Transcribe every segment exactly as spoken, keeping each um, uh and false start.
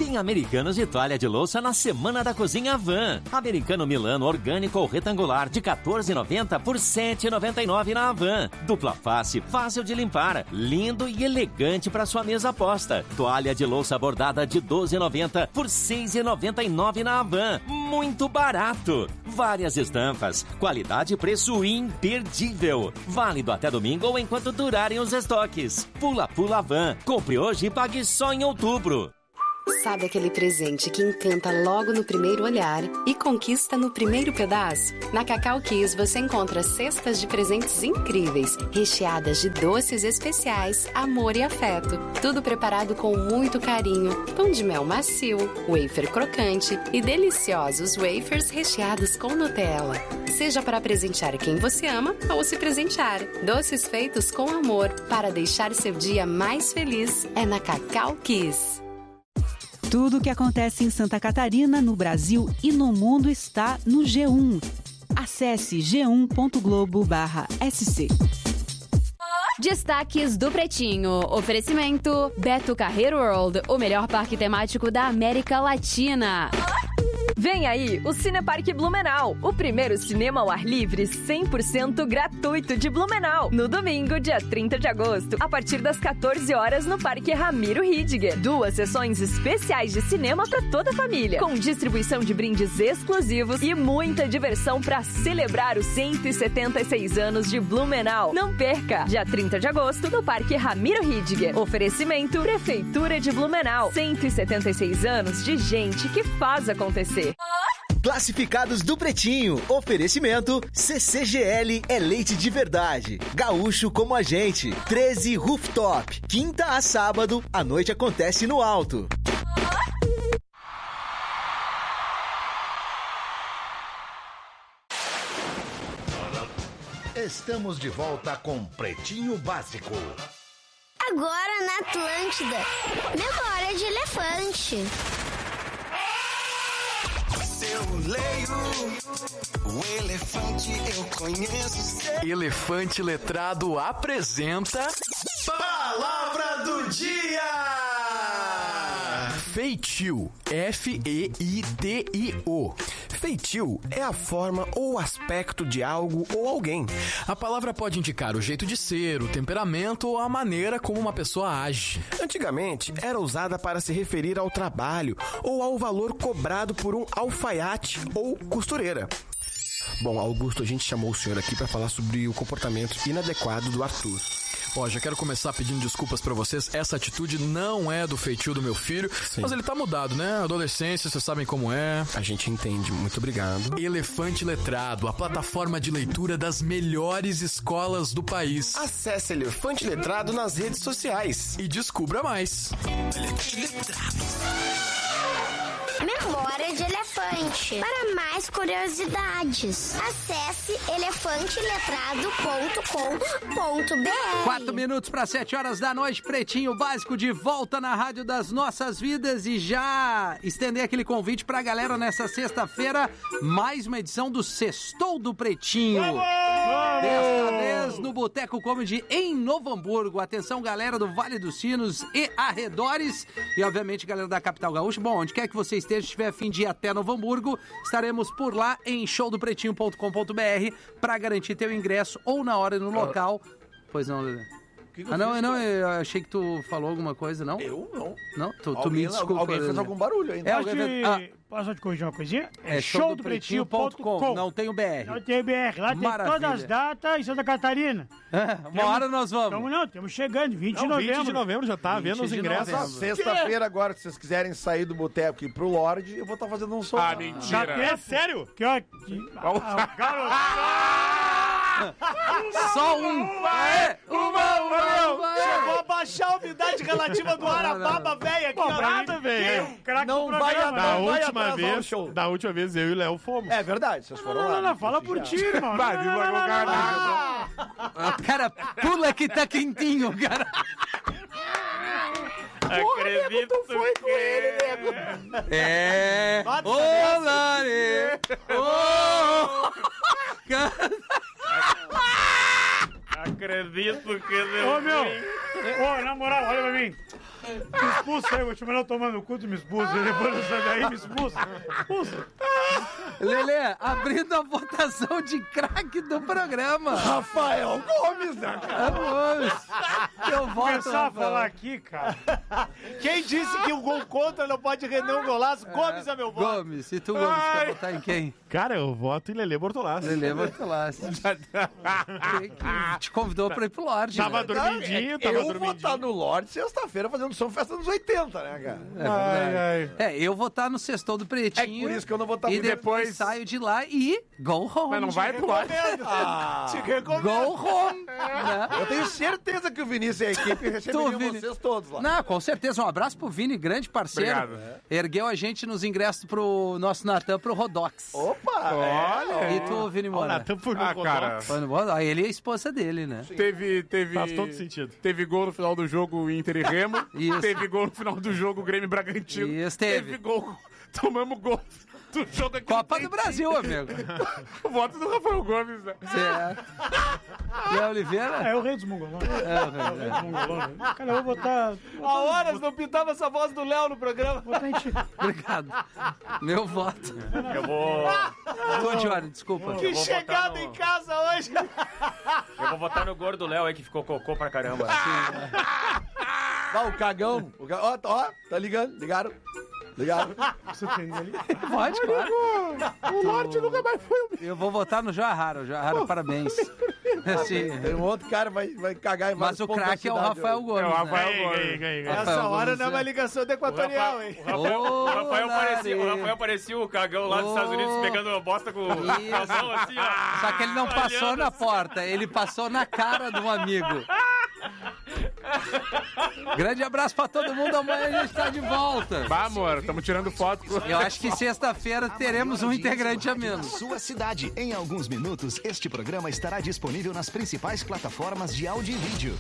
Tem Americanos de toalha de louça na Semana da Cozinha Havan. Americano Milano orgânico ou retangular de quatorze reais e noventa centavos por sete reais e noventa e nove centavos na Havan. Dupla face, fácil de limpar, lindo e elegante para sua mesa posta. Toalha de louça bordada de doze reais e noventa centavos por seis reais e noventa e nove centavos na Havan. Muito barato. Várias estampas, qualidade e preço imperdível. Válido até domingo ou enquanto durarem os estoques. Pula Pula Havan. Compre hoje e pague só em outubro. Sabe aquele presente que encanta logo no primeiro olhar e conquista no primeiro pedaço? Na Cacau Kiss você encontra cestas de presentes incríveis, recheadas de doces especiais, amor e afeto. Tudo preparado com muito carinho. Pão de mel macio, wafer crocante e deliciosos wafers recheados com Nutella. Seja para presentear quem você ama ou se presentear. Doces feitos com amor para deixar seu dia mais feliz é na Cacau Kiss. Tudo o que acontece em Santa Catarina, no Brasil e no mundo está no G um. Acesse g um ponto globo barra s c. Destaques do Pretinho. Oferecimento Beto Carreiro World, o melhor parque temático da América Latina. Vem aí o Cineparque Blumenau, o primeiro cinema ao ar livre cem por cento gratuito de Blumenau, no domingo, dia trinta de agosto, a partir das quatorze horas no Parque Ramiro Hidger. Duas sessões especiais de cinema para toda a família, com distribuição de brindes exclusivos e muita diversão para celebrar os cento e setenta e seis anos de Blumenau. Não perca, dia trinta de agosto, no Parque Ramiro Hidger. Oferecimento Prefeitura de Blumenau, cento e setenta e seis anos de gente que faz acontecer. Classificados do Pretinho. Oferecimento C C G L é leite de verdade. Gaúcho como a gente. treze Rooftop. Quinta a sábado, a noite acontece no alto. Estamos de volta com Pretinho Básico. Agora na Atlântida. Memória de elefante. Eu leio o elefante, eu conheço. Elefante Letrado apresenta Palavra do Dia. Feitio. F E I T I O. Feitio é a forma ou aspecto de algo ou alguém. A palavra pode indicar o jeito de ser, o temperamento ou a maneira como uma pessoa age. Antigamente, era usada para se referir ao trabalho ou ao valor cobrado por um alfaiate ou costureira. Bom, Augusto, a gente chamou o senhor aqui para falar sobre o comportamento inadequado do Arthur. Ó, já quero começar pedindo desculpas pra vocês. Essa atitude não é do feitio do meu filho. Sim. Mas ele tá mudado, né? Adolescência, vocês sabem como é. A gente entende. Muito obrigado. Elefante Letrado, a plataforma de leitura das melhores escolas do país. Acesse Elefante Letrado nas redes sociais. E descubra mais. Elefante Letrado. Memória de elefante. Para mais curiosidades, acesse elefante letrado ponto com ponto b r. Quatro minutos para sete horas da noite, Pretinho Básico de volta na Rádio das Nossas Vidas e já estender aquele convite pra galera nessa sexta-feira, mais uma edição do Sextou do Pretinho. Vamos! Desta vez no Boteco Comedy em Novo Hamburgo. Atenção, galera do Vale dos Sinos e arredores e, obviamente, galera da Capital Gaúcha. Bom, onde quer que você esteja, se tiver fim de ir até Novo Hamburgo, estaremos por lá em show do pretinho ponto com ponto b r para garantir teu ingresso ou na hora no local. Pois não, Lelê. Que que ah, não, não, eu achei que tu falou alguma coisa, não? Eu não. Não? Tu, alguém, tu me desculpa. Alguém fez algum barulho ainda. É, é alguém fez... ah. Posso te corrigir uma coisinha? É, é show do pretinho ponto com. Não tem o B R. Não tem o B R. Lá Maravilha. tem todas as datas em Santa Catarina. É, uma temos, hora nós vamos. Tamo, não, estamos chegando, vinte de novembro. vinte de novembro já tá vendo os ingressos. Sexta-feira agora, se vocês quiserem sair do boteco e ir pro Lorde, eu vou estar tá fazendo um som. Ah, mentira. É sério? Que, ó, que, ah, Só um. Vai, uma, uma, uma. Chegou a baixar a umidade relativa do ar, a baba velha aqui. Nada, velho. Não vai da última vez, da última vez eu e o Léo fomos. É verdade, vocês foram lá. Não, não, fala por ti, irmão. Vai, me largou o cara. Cara, pula que tá quentinho, cara. Acredito que foi com ele, nego. É. Ô, Lari. Ô. Acredito que deu. Ô, meu. Ô, na moral, olha pra mim. Me expulsa aí, vou te mandar tomar no cu, tu me expulsa. Depois do sangue aí, me expulsa. Expulsa. Lelê, abrindo a votação de craque do programa. Rafael Gomes, né, cara? Vamos. Eu Vou voto, começar a Rafael. falar aqui, cara. Quem disse que o gol contra não pode render um golaço? Gomes é meu voto. Gomes, e tu, Gomes, quer votar em quem? Cara, eu voto em Lelê Bortolassi. Lelê Bortolassi. Que- que te convidou pra ir pro Lorde. Tava né? dormidinho, tava eu vou dormidinho. estar no Lorde sexta-feira fazendo som festa dos oitenta, né, cara? É, verdade. É, eu vou estar no Sextou do Pretinho. É por isso que eu não vou estar E muito depois depois- saio de lá e go home. Mas não vai pro Lorde. Ah, Te recomendo. Go home. né? eu tenho certeza que o Vinícius e a equipe receberiam Vini. vocês todos lá. Não, com certeza. Um abraço pro Vini, grande parceiro. Obrigado. Ergueu a gente nos ingressos pro nosso Natan pro Rodox. Opa! Olha. E tu, Vini O Moura? Natan foi no Ah, Rodox. cara. Foi no Rodox? Ah, ele é a esposa dele, né? Teve, teve... Faz todo sentido. Teve gol no final do jogo Inter e Remo. Isso. Teve gol no final do jogo Grêmio e Bragantino. Isso, teve. Teve gol. Tomamos gol do jogo aqui. Copa do Brasil, amigo. O voto do Rafael Gomes, né? É. Léo Oliveira? É o rei dos mongolões. É, o rei, é. Mongolões. Cara, eu vou botar... Há horas não pintava essa voz do Léo no programa. botar em ti. Obrigado. Meu voto. Eu vou... Tô, Johnny, desculpa. Que vou chegada botar no- em casa hoje. Eu vou votar no gordo Léo aí, que ficou cocô pra caramba. Ó, o cagão. O ca... Ó, ó, tá ligando, ligaram. Ligaram. Você tem ali? Pode, claro. O Lorde nunca mais foi o mesmo. Eu vou votar no Joahara. Joahara, parabéns. Sim. Tem um outro cara que vai, vai cagar em Mas vários o pontos da craque é o cidade Rafael hoje. Gomes, É o Rafael né? Gomes. Ganhei, ganhei, ganhei. Rafael Essa hora Gomes, não é uma é. ligação do Equatorial, hein? O Rafael, o Rafael Ô, parecia, o Lari. Rafael parecia o cagão lá dos Ô. Estados Unidos pegando a bosta com a mão assim, ó. Só que ele não passou Olhando na assim. porta, ele passou na cara de um amigo. Grande abraço pra todo mundo, amanhã a gente tá de volta. Bah, amor, estamos tirando foto. com- Eu acho que sexta-feira teremos um integrante a menos. Sua cidade. Em alguns minutos, este programa estará disponível nas principais plataformas de áudio e vídeo.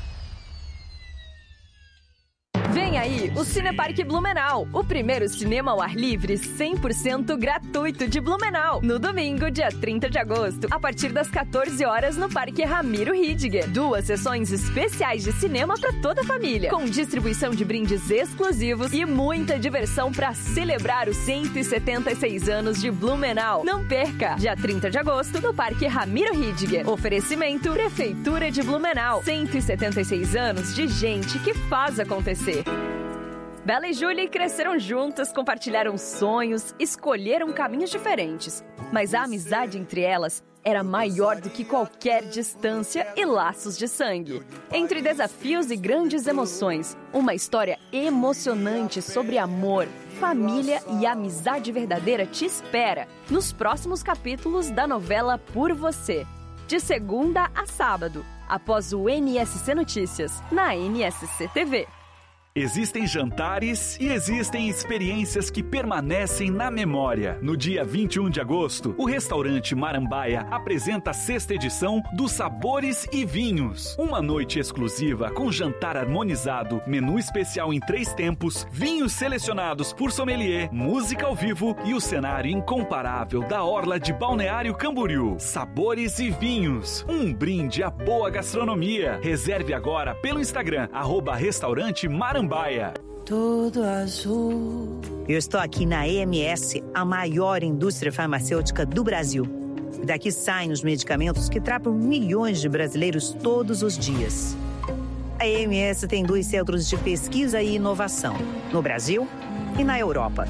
Vem aí o Cineparque Blumenau, o primeiro cinema ao ar livre cem por cento gratuito de Blumenau, no domingo, dia trinta de agosto, a partir das quatorze horas no Parque Ramiro Hidger. Duas sessões especiais de cinema para toda a família, com distribuição de brindes exclusivos e muita diversão para celebrar os cento e setenta e seis anos de Blumenau. Não perca, dia trinta de agosto, no Parque Ramiro Hidger. Oferecimento Prefeitura de Blumenau, cento e setenta e seis anos de gente que faz acontecer. Bela e Julie cresceram juntas, compartilharam sonhos, escolheram caminhos diferentes. Mas a amizade entre elas era maior do que qualquer distância e laços de sangue. Entre desafios e grandes emoções, uma história emocionante sobre amor, família e amizade verdadeira te espera nos próximos capítulos da novela Por Você. De segunda a sábado, após o N S C Notícias, na N S C T V. Existem jantares e existem experiências que permanecem na memória. No dia vinte e um de agosto, o restaurante Marambaia apresenta a sexta edição dos Sabores e Vinhos. Uma noite exclusiva com jantar harmonizado, menu especial em três tempos, vinhos selecionados por sommelier, música ao vivo e o cenário incomparável da orla de Balneário Camboriú. Sabores e Vinhos, um brinde à boa gastronomia. Reserve agora pelo Instagram, arroba restaurante Marambaia. Tudo azul. Eu estou aqui na E M S, a maior indústria farmacêutica do Brasil. Daqui saem os medicamentos que tratam milhões de brasileiros todos os dias. A E M S tem dois centros de pesquisa e inovação, no Brasil e na Europa.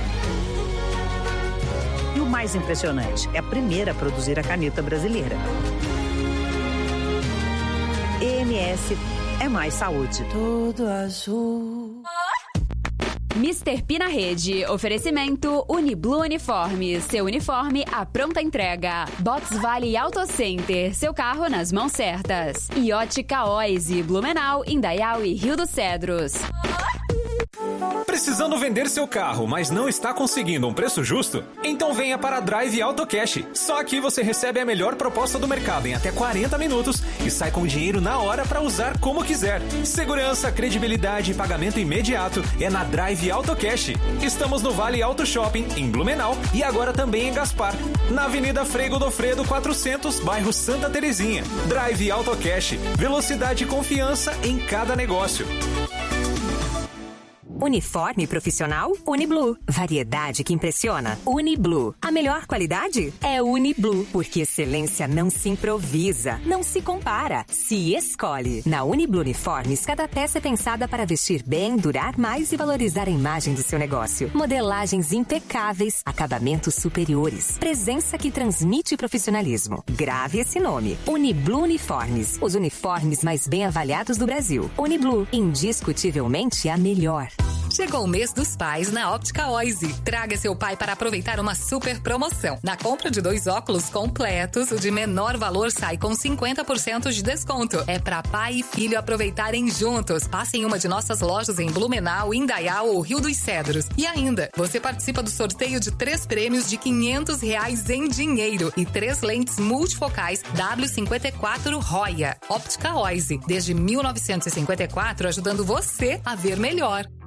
E o mais impressionante, é a primeira a produzir a caneta brasileira. E M S é mais saúde. Tudo azul. mister P na rede. Oferecimento Uniblu Uniformes. Seu uniforme à pronta entrega. Box Vale Auto Center. Seu carro nas mãos certas. E Ótica Oise. Blumenau, Indaial e Rio dos Cedros. Precisando vender seu carro, mas não está conseguindo um preço justo? Então venha para a Drive Auto Cash. Só aqui você recebe a melhor proposta do mercado em até quarenta minutos e sai com o dinheiro na hora para usar como quiser. Segurança, credibilidade e pagamento imediato é na Drive Auto Cash. Estamos no Vale Auto Shopping, em Blumenau, e agora também em Gaspar, na Avenida Frei Godofredo quatrocentos, bairro Santa Terezinha. Drive Auto Cash. Velocidade e confiança em cada negócio. Uniforme profissional? Uniblue. Variedade que impressiona? Uniblue. A melhor qualidade? É Uniblue, porque excelência não se improvisa, não se compara, se escolhe. Na Uniblue Uniformes, cada peça é pensada para vestir bem, durar mais e valorizar a imagem do seu negócio. Modelagens impecáveis, acabamentos superiores, presença que transmite profissionalismo. Grave esse nome. Uniblue Uniformes. Os uniformes mais bem avaliados do Brasil. Uniblue, indiscutivelmente a melhor. Chegou o mês dos pais na Óptica Oise. Traga seu pai para aproveitar uma super promoção. Na compra de dois óculos completos, o de menor valor sai com cinquenta por cento de desconto. É para pai e filho aproveitarem juntos. Passe em uma de nossas lojas em Blumenau, Indaial ou Rio dos Cedros. E ainda, você participa do sorteio de três prêmios de quinhentos reais em dinheiro e três lentes multifocais W cinquenta e quatro Roya. Óptica Oise, desde mil novecentos e cinquenta e quatro, ajudando você a ver melhor.